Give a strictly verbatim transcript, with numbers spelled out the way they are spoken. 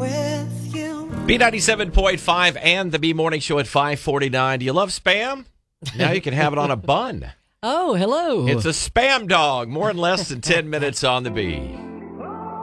with you. B ninety-seven point five and the B Morning Show at five forty-nine. Do you love Spam? Now you can have it on a bun. Oh, hello. It's a Spam dog. More in less than ten minutes on the B.